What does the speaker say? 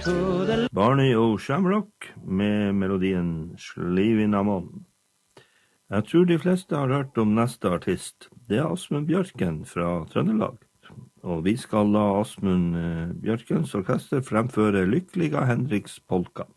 Barney og Shamrock med melodien Slivinamon. Jeg tror de fleste har hørt om neste artist. Det er Åsmund Bjørken fra Trøndelag. Og vi skal la Åsmund Bjørkens orkester fremføre Lykkliga Henriks polka.